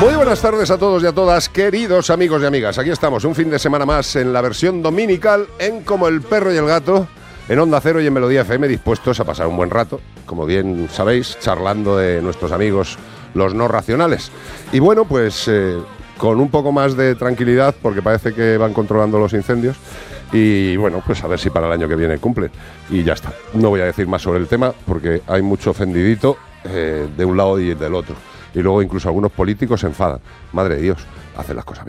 Muy buenas tardes a todos y a todas, queridos amigos y amigas. Aquí estamos, un fin de semana más en la versión dominical, en Como el Perro y el Gato, en Onda Cero y en Melodía FM, dispuestos a pasar un buen rato, como bien sabéis, charlando de nuestros amigos los no racionales. Y bueno, pues con un poco más de tranquilidad, porque parece que van controlando los incendios. Y bueno, pues a ver si para el año que viene cumplen. Y ya está. No voy a decir más sobre el tema, porque hay mucho ofendidito de un lado y del otro. Y luego incluso algunos políticos se enfadan. Madre de Dios, hacen las cosas bien.